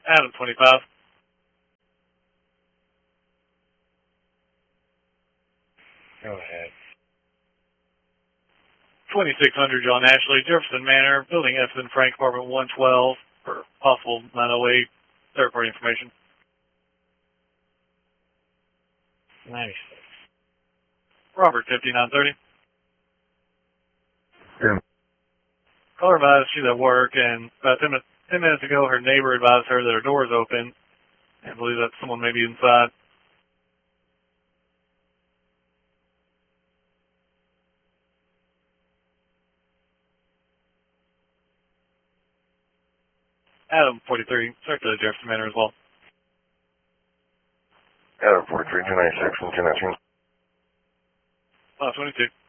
Adam 25. Go ahead. 2600 John Ashley, Jefferson Manor, Building F in Frank, Apartment 112, for possible 908 third-party information. 96. Robert 5930. Yeah. Caller advised she's at work, and about 10 minutes ago, her neighbor advised her that her door is open, and believes that someone may be inside. Adam 43, search the Jefferson Manor as well. Adam 43, 296 and 219. 522.